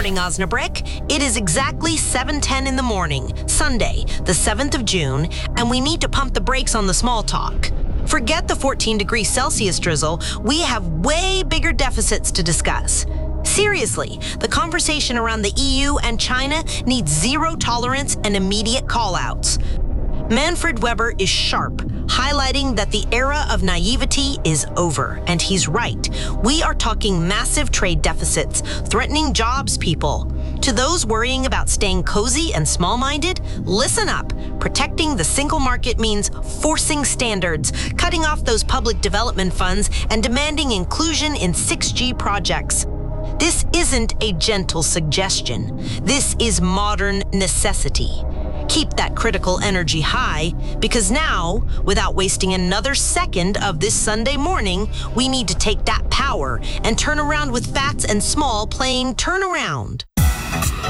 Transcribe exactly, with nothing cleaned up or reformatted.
morning, Osnabrück. It is exactly seven ten in the morning, Sunday, the seventh of June, and we need to pump the brakes on the small talk. Forget the fourteen degrees Celsius drizzle. We have way bigger deficits to discuss. Seriously, the conversation around the E U and China needs zero tolerance and immediate call-outs. Manfred Weber is sharp, highlighting that the era of naivety is over, and he's right. We are talking massive trade deficits, threatening jobs, people. To those worrying about staying cozy and small-minded, listen up. Protecting the single market means forcing standards, cutting off those public development funds, and demanding inclusion in six G projects. This isn't a gentle suggestion. This is modern necessity. Keep that critical energy high, because now, without wasting another second of this Sunday morning, we need to take that power and turn around with Fats and Small playing Turn Around.